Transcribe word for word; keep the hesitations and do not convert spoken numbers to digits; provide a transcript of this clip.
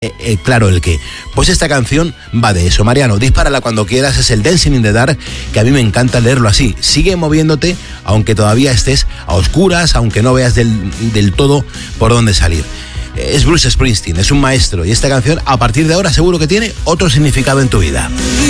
Eh, eh, claro, el qué. Pues esta canción va de eso. Mariano, dispárala cuando quieras. Es el Dancing in the Dark, que a mí me encanta leerlo así. Sigue moviéndote, aunque todavía estés a oscuras, aunque no veas del, del todo por dónde salir. Es Bruce Springsteen, es un maestro, y esta canción a partir de ahora seguro que tiene otro significado en tu vida.